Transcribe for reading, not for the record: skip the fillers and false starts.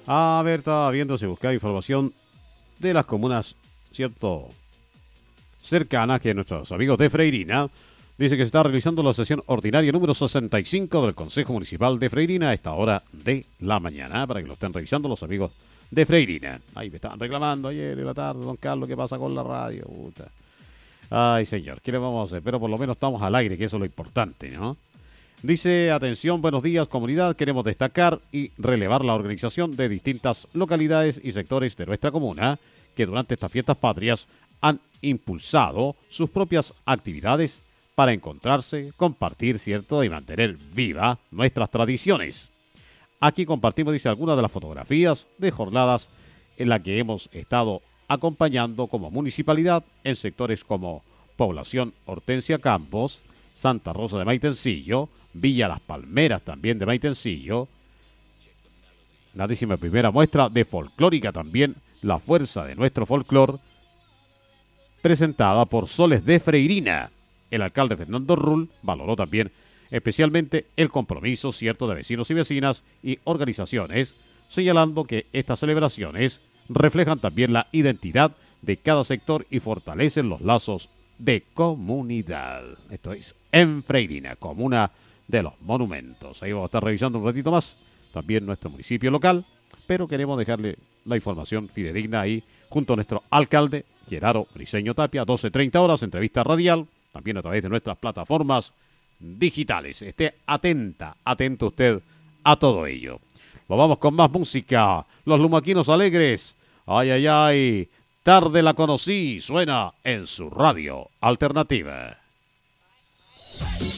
A ver, estaba viendo si buscaba información de las comunas, ¿cierto? Cercanas, que nuestros amigos de Freirina. Dice que se está realizando la sesión ordinaria número 65 del Consejo Municipal de Freirina a esta hora de la mañana, para que lo estén revisando los amigos de Freirina. Ahí me estaban reclamando ayer en la tarde, don Carlos, ¿qué pasa con la radio? Puta. Ay, señor, ¿qué le vamos a hacer? Pero por lo menos estamos al aire, que eso es lo importante, ¿no? Dice, atención, buenos días, comunidad. Queremos destacar y relevar la organización de distintas localidades y sectores de nuestra comuna que durante estas fiestas patrias han impulsado sus propias actividades para encontrarse, compartir, ¿cierto? Y mantener viva nuestras tradiciones. Aquí compartimos, dice, algunas de las fotografías de jornadas en las que hemos estado acompañando como municipalidad en sectores como Población Hortensia Campos, Santa Rosa de Maitencillo, Villa Las Palmeras también de Maitencillo. La 11ª muestra de folclórica también, la fuerza de nuestro folclor, presentada por Soles de Freirina. El alcalde Fernando Rull valoró también especialmente el compromiso, cierto, de vecinos y vecinas y organizaciones, señalando que estas celebraciones reflejan también la identidad de cada sector y fortalecen los lazos de comunidad. Esto es en Freirina, comuna de los monumentos. Ahí vamos a estar revisando un ratito más también nuestro municipio local, pero queremos dejarle la información fidedigna ahí junto a nuestro alcalde Gerardo Briceño Tapia, 12:30 horas, entrevista radial, también a través de nuestras plataformas digitales. Esté atento usted a todo ello. Nos vamos con más música. Los Lumaquinos Alegres. Ay, ay, ay. Tarde la conocí. Suena en su radio alternativa.